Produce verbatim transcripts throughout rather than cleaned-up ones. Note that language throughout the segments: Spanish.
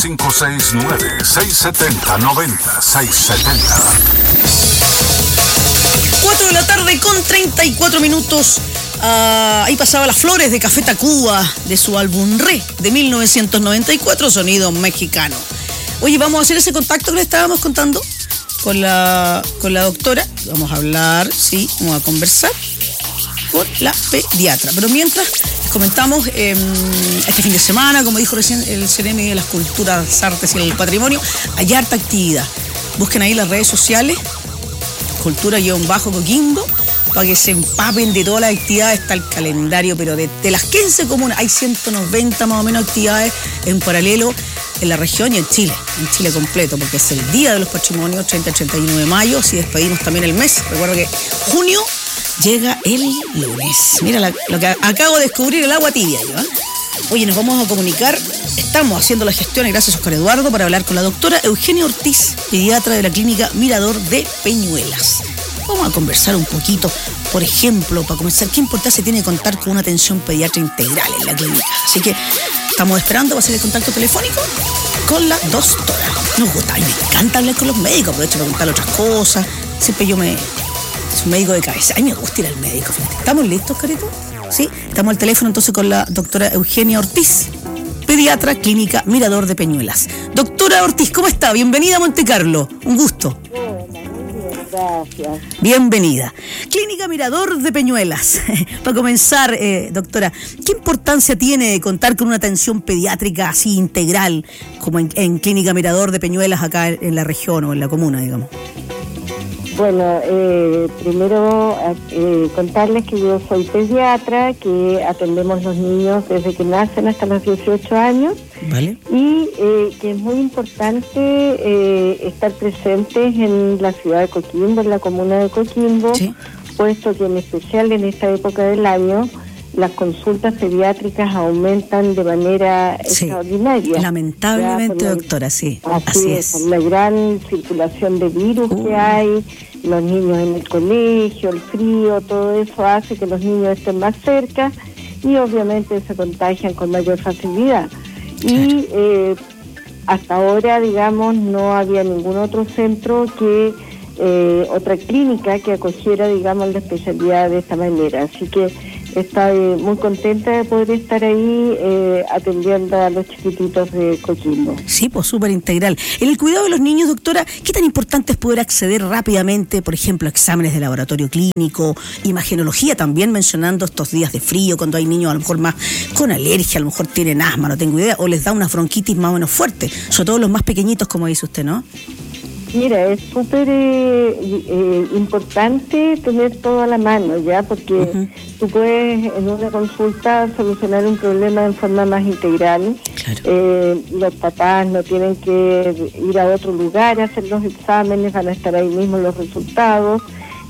cinco seis nueve, seis siete cero, nueve cero seis siete cero. cuatro de la tarde con treinta y cuatro minutos. Uh, ahí pasaba Las Flores de Café Tacuba, de su álbum Re, de mil novecientos noventa y cuatro, sonido mexicano. Oye, vamos a hacer ese contacto que le estábamos contando con la, con la doctora. Vamos a hablar, sí, vamos a conversar con la pediatra. Pero mientras, les comentamos, eh, este fin de semana, como dijo recién el Ceremi de las Culturas, las Artes y el Patrimonio, hay harta actividad. Busquen ahí las redes sociales, Cultura-Coquimbo, para que se empapen de todas las actividades. Está el calendario, pero de, de las quince comunas, hay ciento noventa más o menos actividades en paralelo en la región y en Chile, en Chile completo, porque es el Día de los Patrimonios, treinta y treinta y uno de mayo, así despedimos también el mes. Recuerdo que junio llega el lunes. Mira la, lo que acabo de descubrir, el agua tibia. Yo, ¿eh? Oye, nos vamos a comunicar, estamos haciendo las gestiones, gracias a Oscar Eduardo, para hablar con la doctora Eugenia Ortiz, pediatra de la Clínica Mirador de Peñuelas. Vamos a conversar un poquito, por ejemplo, para comenzar, qué importancia tiene contar con una atención pediátrica integral en la clínica. Así que estamos esperando, va a ser el contacto telefónico con la doctora. Nos gusta, y me encanta hablar con los médicos, aprovecho para preguntarle otras cosas. Siempre yo me... soy un médico de cabeza. A mí me gusta ir al médico, fíjate. ¿Estamos listos, Carito? Sí, estamos al teléfono entonces con la doctora Eugenia Ortiz, pediatra, Clínica Mirador de Peñuelas. Doctora Ortiz, ¿cómo está? Bienvenida a Monte Carlo, un gusto. Gracias. Bienvenida. Clínica Mirador de Peñuelas. Para comenzar, eh, doctora, ¿qué importancia tiene contar con una atención pediátrica así integral como en, en Clínica Mirador de Peñuelas acá en, en la región o en la comuna, digamos? Bueno, eh, primero eh, contarles que yo soy pediatra, que atendemos los niños desde que nacen hasta los dieciocho años. Vale. Y eh, que es muy importante eh, estar presentes en la ciudad de Coquimbo, en la comuna de Coquimbo, ¿sí? Puesto que en especial en esta época del año las consultas pediátricas aumentan de manera sí, extraordinaria. Lamentablemente, la, doctora, sí. Así, así es. es. La gran circulación de virus uh. que hay, los niños en el colegio, el frío, todo eso hace que los niños estén más cerca y obviamente se contagian con mayor facilidad. Claro. Y eh, hasta ahora, digamos, no había ningún otro centro que eh, otra clínica que acogiera, digamos, la especialidad de esta manera. Así que estoy muy contenta de poder estar ahí eh, atendiendo a los chiquititos de Coquimbo. Sí, pues súper integral. En el cuidado de los niños, doctora, ¿qué tan importante es poder acceder rápidamente, por ejemplo, a exámenes de laboratorio clínico, imagenología también, mencionando estos días de frío, cuando hay niños a lo mejor más con alergia, a lo mejor tienen asma, no tengo idea, o les da una bronquitis más o menos fuerte, sobre todo los más pequeñitos, como dice usted, ¿no? Mira, es súper eh, eh, importante tener todo a la mano, ¿ya? Porque uh-huh. tú puedes en una consulta solucionar un problema en forma más integral. Claro. Eh, los papás no tienen que ir a otro lugar a hacer los exámenes, van a estar ahí mismo los resultados.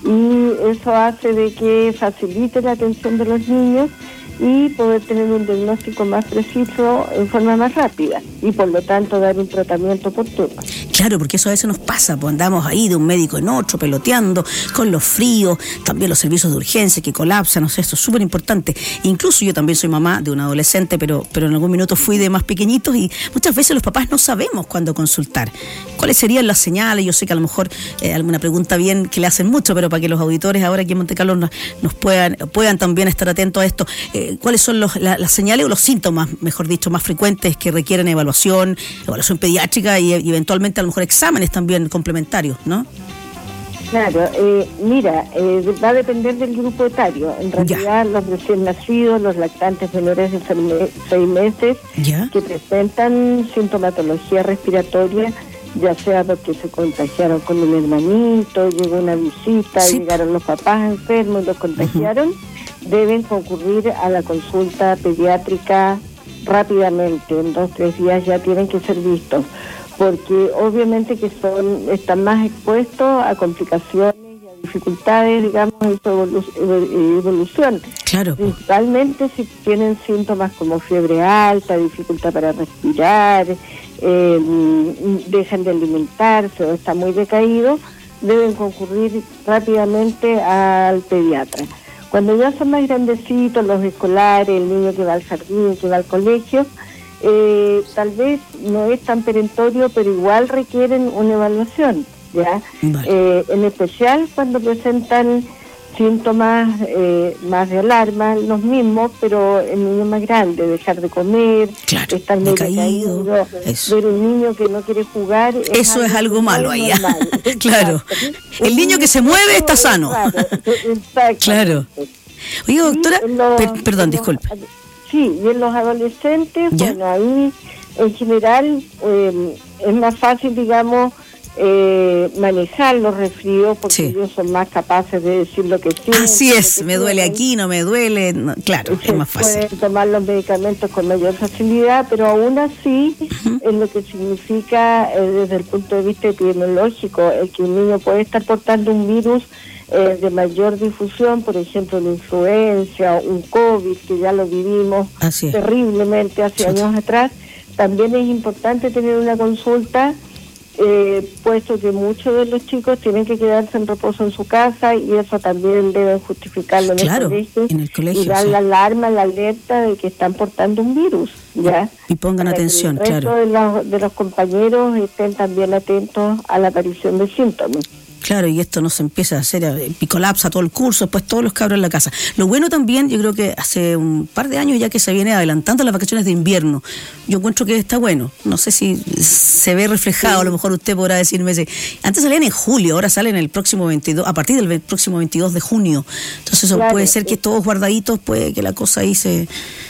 Y eso hace de que facilite la atención de los niños y poder tener un diagnóstico más preciso en forma más rápida y por lo tanto dar un tratamiento oportuno. Claro, porque eso a veces nos pasa, pues andamos ahí de un médico en otro, peloteando, con los fríos, también los servicios de urgencia que colapsan, no sé, esto es súper importante. Incluso yo también soy mamá de un adolescente, pero, pero en algún minuto fui de más pequeñitos y muchas veces los papás no sabemos cuándo consultar. ¿Cuáles serían las señales? Yo sé que a lo mejor eh, alguna pregunta bien que le hacen mucho, pero para que los auditores ahora aquí en Monte Carlo nos, nos puedan, puedan también estar atentos a esto, eh, ¿cuáles son los, la, las señales o los síntomas, mejor dicho, más frecuentes que requieren evaluación, evaluación pediátrica y, y eventualmente a lo mejor exámenes también complementarios, ¿no? Claro, eh, mira, eh, va a depender del grupo etario. En realidad, ya. Los recién nacidos, los lactantes menores de seis meses, ya. Que presentan sintomatología respiratoria, ya sea porque se contagiaron con un hermanito, llegó una visita, sí. Llegaron los papás enfermos y los contagiaron, uh-huh. Deben concurrir a la consulta pediátrica rápidamente, en dos o tres días ya tienen que ser vistos, porque obviamente que son están más expuestos a complicaciones y a dificultades, digamos, en su evolu- evolución. Claro. Principalmente si tienen síntomas como fiebre alta, dificultad para respirar, eh, dejan de alimentarse o están muy decaídos, deben concurrir rápidamente al pediatra. Cuando ya son más grandecitos, los escolares, el niño que va al jardín, que va al colegio, eh, tal vez no es tan perentorio, pero igual requieren una evaluación, ¿ya? Vale. Eh, en especial cuando presentan síntomas eh, más de alarma, los mismos, pero en niños más grandes, dejar de comer, claro, estar medio caído, ver un niño que no quiere jugar. Es eso algo es algo malo ahí. Claro. El niño que se mueve está sano. Claro. Claro. Oye, doctora, los, per, perdón, disculpe. Sí, y en los adolescentes, ¿ya? Bueno, ahí en general eh, es más fácil, digamos, Eh, manejar los resfríos porque sí. ellos son más capaces de decir lo que sienten. Así es, me duele aquí, no me duele, no, claro, es más fácil. Pueden tomar los medicamentos con mayor facilidad, pero aún así, uh-huh. es lo que significa eh, desde el punto de vista epidemiológico, el que un niño puede estar portando un virus eh, de mayor difusión, por ejemplo, la influenza, un COVID, que ya lo vivimos terriblemente hace sí. años atrás. También es importante tener una consulta, Eh, puesto que muchos de los chicos tienen que quedarse en reposo en su casa y eso también deben justificarlo en, claro, el, colegio, en el colegio y dar sí. la alarma, la alerta de que están portando un virus, ¿ya? Y pongan para atención, que el resto claro. de los, de los compañeros estén también atentos a la aparición de síntomas. Claro, y esto no se empieza a hacer, y colapsa todo el curso, pues todos los cabros en la casa. Lo bueno también, yo creo que hace un par de años ya que se viene adelantando las vacaciones de invierno, yo encuentro que está bueno. No sé si se ve reflejado, sí. a lo mejor usted podrá decirme, si antes salían en julio, ahora salen el próximo veintidós, a partir del próximo veintidós de junio. Entonces eso claro, puede ser que sí. todos guardaditos, puede que la cosa ahí se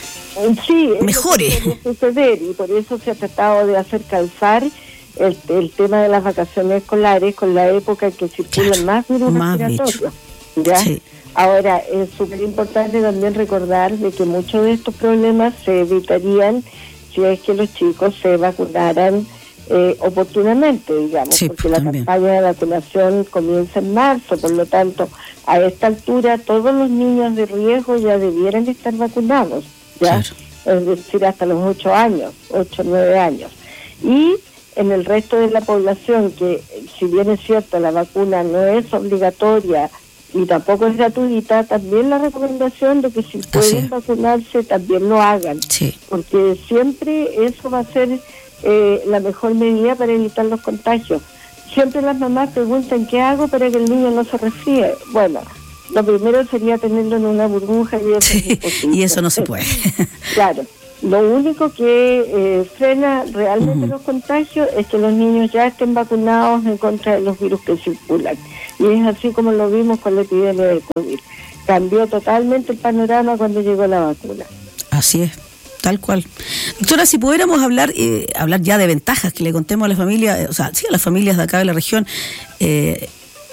sí, mejore. Puede suceder, y por eso se ha tratado de hacer calzar El, el tema de las vacaciones escolares con la época en que circulan claro, más virus respiratorios, ¿ya? Sí. Ahora, es súper importante también recordar de que muchos de estos problemas se evitarían si es que los chicos se vacunaran eh, oportunamente, digamos, sí, porque la también. campaña de vacunación comienza en marzo, por lo tanto, a esta altura todos los niños de riesgo ya debieran estar vacunados, ¿ya? Claro. Es decir, hasta los ocho años, ocho, nueve años. Y en el resto de la población, que si bien es cierto la vacuna no es obligatoria y tampoco es gratuita, también la recomendación de que si pueden sí. vacunarse también lo hagan, sí. porque siempre eso va a ser eh, la mejor medida para evitar los contagios. Siempre las mamás preguntan ¿qué hago para que el niño no se resfríe? Bueno, lo primero sería tenerlo en una burbuja y eso, sí, y eso no se puede. Claro. Lo único que eh, frena realmente uh-huh. los contagios es que los niños ya estén vacunados en contra de los virus que circulan. Y es así como lo vimos con la epidemia de COVID. Cambió totalmente el panorama cuando llegó la vacuna. Así es, tal cual. Doctora, si pudiéramos hablar eh, hablar ya de ventajas que le contemos a la familia, eh, o sea, sí a las familias de acá de la región, eh,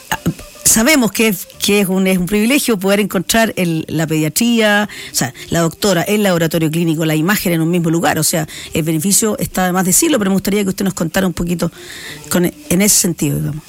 sabemos que, que es, un, es un privilegio poder encontrar el, la pediatría, o sea, la doctora, el laboratorio clínico, la imagen en un mismo lugar. O sea, el beneficio está de más decirlo, pero me gustaría que usted nos contara un poquito con, en ese sentido, digamos.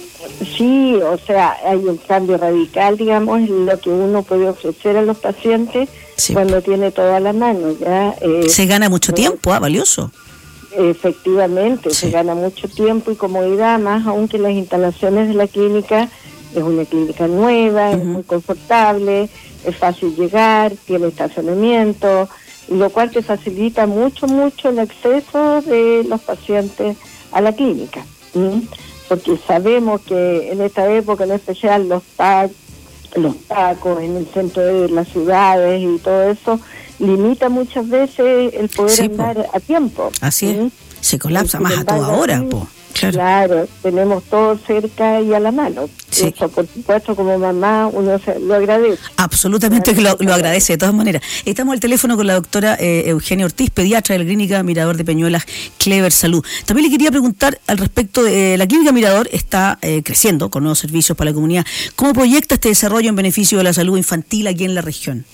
Sí, o sea, hay un cambio radical, digamos, en lo que uno puede ofrecer a los pacientes sí. cuando tiene todo a la mano. ¿Ya? Eh, Se gana mucho eh, tiempo, ah, valioso. Efectivamente, sí. se gana mucho tiempo y comodidad, más aunque las instalaciones de la clínica es una clínica nueva, uh-huh. es muy confortable, es fácil llegar, tiene estacionamiento, lo cual te facilita mucho, mucho el acceso de los pacientes a la clínica. ¿Mm? Porque sabemos que en esta época, en especial los tac, los tacos en el centro de las ciudades y todo eso, limita muchas veces el poder sí, andar po. a tiempo. Así ¿sí? es, se colapsa más a toda hora, sí, po. Claro. claro, tenemos todo cerca y a la mano. Sí. Eso, por supuesto, como mamá, uno se, lo agradece. Absolutamente que lo, lo agradece, de todas maneras. Estamos al teléfono con la doctora eh, Eugenia Ortiz, pediatra de la Clínica Mirador de Peñuelas, Clever Salud. También le quería preguntar al respecto de eh, la Clínica Mirador, está eh, creciendo con nuevos servicios para la comunidad. ¿Cómo proyecta este desarrollo en beneficio de la salud infantil aquí en la región?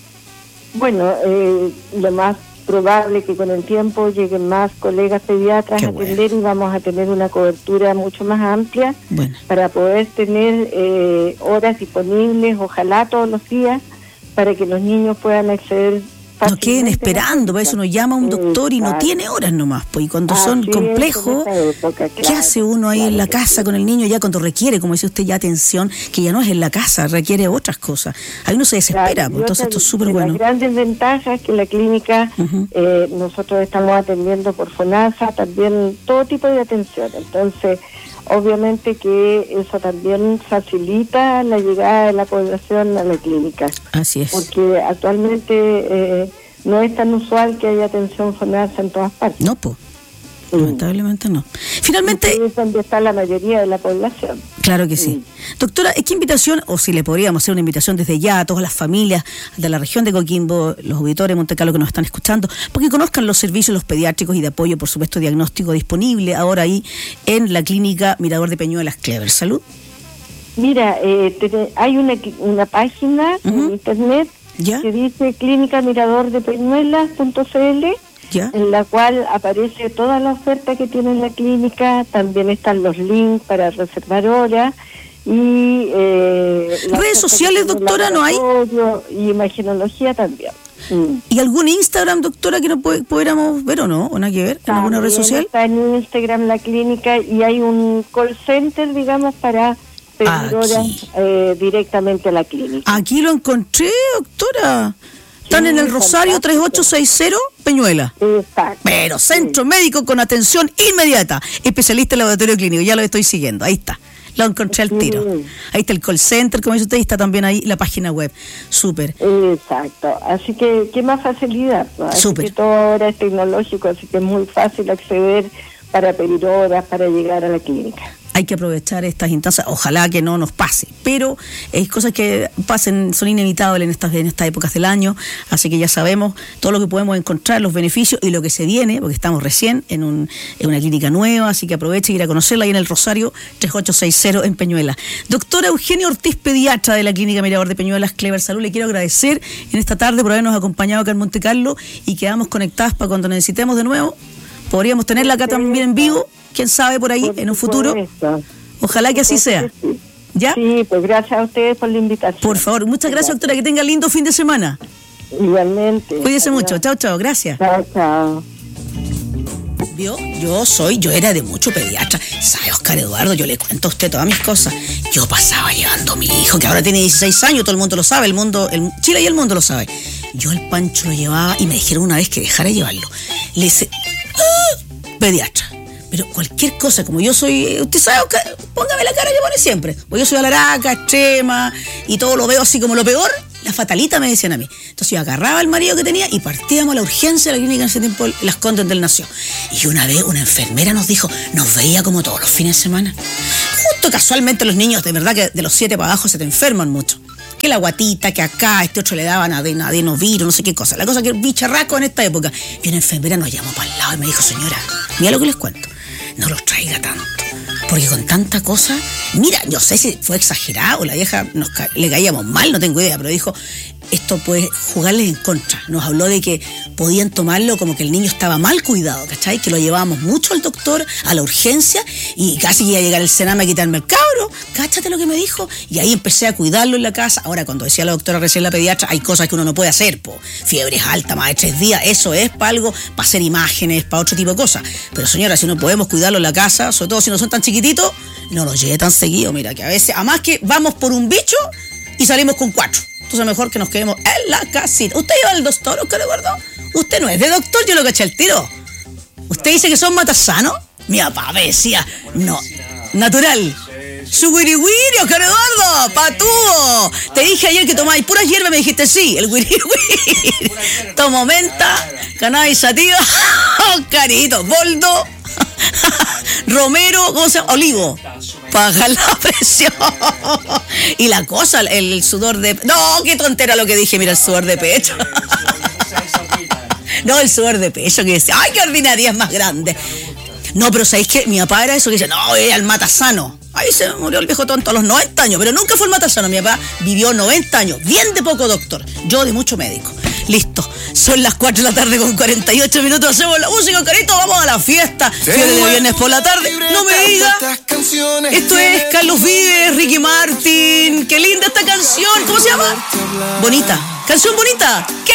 Bueno, eh, lo más probable que con el tiempo lleguen más colegas pediatras Qué a atender bueno. y vamos a tener una cobertura mucho más amplia bueno. para poder tener eh, horas disponibles, ojalá todos los días, para que los niños puedan acceder no queden esperando, para eso uno llama a un doctor y no tiene horas nomás, pues, y cuando ah, son sí, complejos, época, claro, ¿qué hace uno ahí claro en la casa sí con el niño ya cuando requiere, como dice usted, ya atención, que ya no es en la casa, requiere otras cosas? Ahí uno se desespera, claro, pues, entonces esto es súper bueno. Las grandes ventajas que la clínica, uh-huh. eh, nosotros estamos atendiendo por FONASA, también todo tipo de atención, entonces obviamente que eso también facilita la llegada de la población a la clínica. Así es. Porque actualmente eh, no es tan usual que haya atención FONASA en todas partes. No, pues. Lamentablemente no. Finalmente... Es donde está la mayoría de la población. Claro que sí. Mm. Doctora, ¿qué invitación, o si le podríamos hacer una invitación desde ya a todas las familias de la región de Coquimbo, los auditores de Monte Carlo que nos están escuchando, porque conozcan los servicios, los pediátricos y de apoyo, por supuesto, diagnóstico disponible ahora ahí en la clínica Mirador de Peñuelas Clever Salud? Mira, eh, te, hay una, una página uh-huh. en internet ¿Ya? que dice clínica mirador de peñuelas punto c l, ¿Ya? en la cual aparece toda la oferta que tiene la clínica, también están los links para reservar horas y... Eh, ¿redes sociales, doctora, no hay? Y imagenología también. Mm. ¿Y algún Instagram, doctora, que no pudiéramos ver o no? ¿O nada que ver? ¿En alguna red social? Está en Instagram la clínica y hay un call center, digamos, para pedir horas eh, directamente a la clínica. Aquí lo encontré, doctora. Están sí, en el Rosario tres ocho seis cero, Peñuela. Exacto. Pero centro sí. médico con atención inmediata. Especialista en laboratorio clínico. Ya lo estoy siguiendo. Ahí está. Lo encontré al tiro. Sí. Ahí está el call center, como dice usted, y está también ahí la página web. Súper. Exacto. Así que, ¿qué más facilidad? ¿No? Así Súper. Que todo ahora es tecnológico, así que es muy fácil acceder para pedir horas, para llegar a la clínica. Hay que aprovechar estas instancias, ojalá que no nos pase, pero es cosas que pasen, son inevitables en estas, en estas épocas del año, así que ya sabemos todo lo que podemos encontrar, los beneficios y lo que se viene, porque estamos recién en, un, en una clínica nueva, así que aproveche y ir a conocerla ahí en el Rosario tres ocho seis cero en Peñuelas. Doctora Eugenia Ortiz, pediatra de la Clínica Mirador de Peñuelas Clever Salud, le quiero agradecer en esta tarde por habernos acompañado acá en Monte Carlo y quedamos conectadas para cuando necesitemos de nuevo. Podríamos tenerla acá también en vivo, quién sabe por ahí, en un futuro. Ojalá que así sea. ¿Ya? Sí, pues gracias a ustedes por la invitación. Por favor, muchas gracias, doctora, que tenga lindo fin de semana. Igualmente. Cuídese Adiós. mucho, chao, chao, gracias. Chao, chao. ¿Vio? Yo soy, yo era de mucho pediatra. ¿Sabe, Oscar Eduardo? Yo le cuento a usted todas mis cosas. Yo pasaba llevando a mi hijo, que ahora tiene dieciséis años, todo el mundo lo sabe, el mundo, el Chile y el mundo lo sabe. Yo el Pancho lo llevaba y me dijeron una vez que dejara llevarlo. Le dice, ¡ah! Pediatra. Pero cualquier cosa, como yo soy, usted sabe, Oscar, póngame la cara que pone siempre. Pues yo soy alaraca, extrema, y todo lo veo así como lo peor. La fatalita me decían a mí. Entonces yo agarraba al marido que tenía y partíamos a la urgencia de la clínica en ese tiempo, Las Condes del Nació. Y una vez una enfermera nos dijo, nos veía como todos los fines de semana. Justo casualmente los niños, de verdad que de los siete para abajo se te enferman mucho. Que la guatita, que acá, este otro le daban adenovirus, no sé qué cosa. La cosa que es bicharraco en esta época. Y una enfermera nos llamó para el lado y me dijo, señora, mira lo que les cuento, no los traiga tanto. Porque con tanta cosa, mira, no sé si fue exagerado o la vieja nos ca- le caíamos mal, no tengo idea, pero dijo, esto puede jugarles en contra. Nos habló de que podían tomarlo como que el niño estaba mal cuidado, ¿cachai? Que lo llevábamos mucho al doctor, a la urgencia, y casi iba a llegar el Sename a quitarme el cabro. Cáchate lo que me dijo. Y ahí empecé a cuidarlo en la casa. Ahora, cuando decía la doctora recién, la pediatra, hay cosas que uno no puede hacer, po. Fiebres altas, más de tres días, eso es para algo, para hacer imágenes, para otro tipo de cosas. Pero señora, si no podemos cuidarlo en la casa, sobre todo si no son tan chiquititos, no los lleve tan seguido. Mira, que a veces, además que vamos por un bicho y salimos con cuatro. Entonces mejor que nos quedemos en la casita. ¿Usted iba al doctor, Oscar Eduardo? Usted no es de doctor, yo lo caché al tiro. ¿Usted dice que son matasanos? Mi papá me decía, no, natural. Su wiri wiri, Oscar Eduardo, patúo. Te dije ayer que tomáis puras hierbas, me dijiste sí, el wiri wiri. Tomo menta, cannabis sativa, Oscarito, boldo, romero, ¿cómo se llama? Olivo. Baja la presión. Y la cosa, el, el sudor de... No, qué tontera lo que dije, mira, el sudor de pecho. No, el sudor de pecho que decía, ¡ay, qué ordinarias más grandes! No, pero ¿sabéis qué? Mi papá era eso que decía, no, era el matasano. Ahí se murió el viejo tonto a los noventa años, pero nunca fue el matasano. Mi papá vivió noventa años, bien de poco doctor. Yo de mucho médico. Listo, son las cuatro de la tarde con cuarenta y ocho minutos, hacemos la música, carito, vamos a la fiesta. Fiebre de viernes por la tarde, no me diga. Esto es Carlos Vives, Ricky Martin. Qué linda esta canción, ¿cómo se llama? Bonita, canción bonita. ¿Qué?